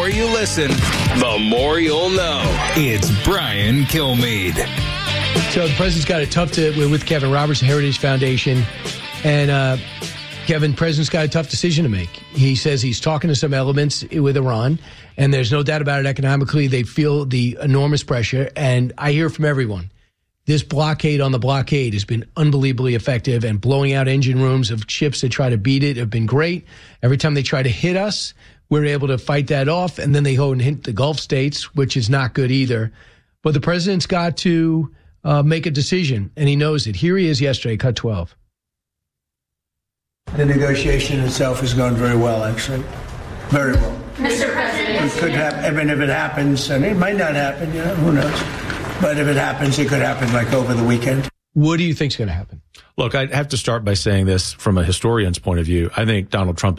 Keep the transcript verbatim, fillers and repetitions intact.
more you listen, the more you'll know. It's Brian Kilmeade. So the president's got it tough to with Kevin Roberts, Heritage Foundation. And uh, Kevin, president's got a tough decision to make. He says he's talking to some elements with Iran, and there's no doubt about it. Economically, they feel the enormous pressure. And I hear from everyone, this blockade on the blockade has been unbelievably effective, and blowing out engine rooms of ships that try to beat it have been great. Every time they try to hit us, we're able to fight that off, and then they go and hit the Gulf states, which is not good either. But the president's got to uh, make a decision, and he knows it. Here he is yesterday, cut twelve. The negotiation itself has gone very well, actually. Very well. Mister President. It could happen. I mean, if it happens, and it might not happen, you know, who knows? But if it happens, it could happen like over the weekend. What do you think's going to happen? Look, I have to start by saying this from a historian's point of view. I think Donald Trump